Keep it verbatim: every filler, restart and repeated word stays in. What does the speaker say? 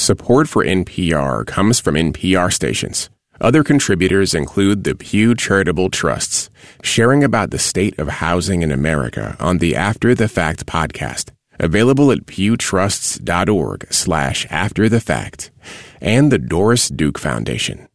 Support for N P R comes from N P R stations. Other contributors include the Pew Charitable Trusts, sharing about the state of housing in America on the After the Fact podcast, available at pewtrusts.org slash after the fact, and the Doris Duke Foundation.